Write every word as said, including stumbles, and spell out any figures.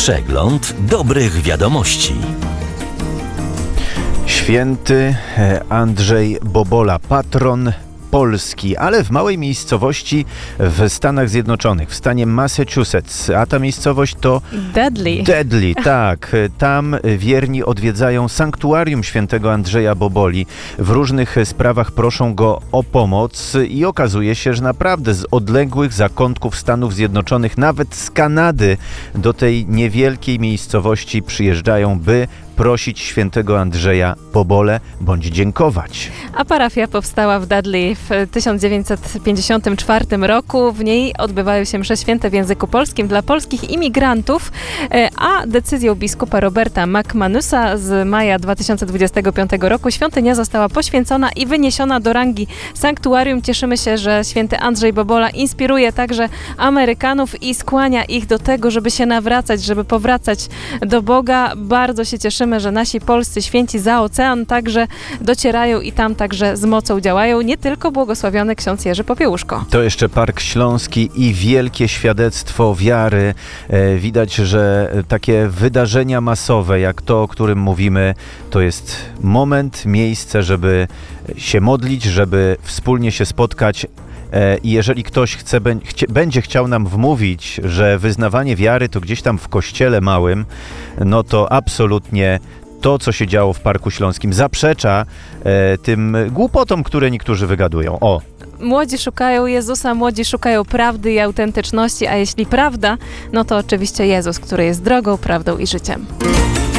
Przegląd dobrych wiadomości. Święty Andrzej Bobola, patron Polski, ale w małej miejscowości w Stanach Zjednoczonych, w stanie Massachusetts, a ta miejscowość to Dudley. Dudley, tak. Tam wierni odwiedzają sanktuarium świętego Andrzeja Boboli. W różnych sprawach proszą go o pomoc i okazuje się, że naprawdę z odległych zakątków Stanów Zjednoczonych, nawet z Kanady, do tej niewielkiej miejscowości przyjeżdżają, by prosić świętego Andrzeja Bobolę bądź dziękować. A parafia powstała w Dudley w tysiąc dziewięćset pięćdziesiątym czwartym roku. W niej odbywają się msze święte w języku polskim dla polskich imigrantów, a decyzją biskupa Roberta McManusa z maja dwa tysiące dwudziestego piątego roku świątynia została poświęcona i wyniesiona do rangi sanktuarium. Cieszymy się, że święty Andrzej Bobola inspiruje także Amerykanów i skłania ich do tego, żeby się nawracać, żeby powracać do Boga. Bardzo się cieszymy, że nasi polscy święci za ocean także docierają i tam także z mocą działają, nie tylko błogosławiony ksiądz Jerzy Popiełuszko. To jeszcze Park Śląski i wielkie świadectwo wiary. E, widać, że takie wydarzenia masowe, jak to, o którym mówimy, to jest moment, miejsce, żeby się modlić, żeby wspólnie się spotkać. I jeżeli ktoś chce, będzie chciał nam wmówić, że wyznawanie wiary to gdzieś tam w kościele małym, no to absolutnie to, co się działo w Parku Śląskim, zaprzecza e, tym głupotom, które niektórzy wygadują. O! Młodzi szukają Jezusa, młodzi szukają prawdy i autentyczności, a jeśli prawda, no to oczywiście Jezus, który jest drogą, prawdą i życiem.